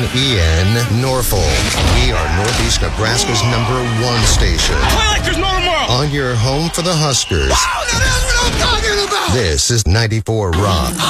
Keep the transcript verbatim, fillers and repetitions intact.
E N, Norfolk. We are Northeast Nebraska's number one station. Play like there's no tomorrow. On your home for the Huskers. Wow, that is what I'm talking about. This is ninety-four Rock.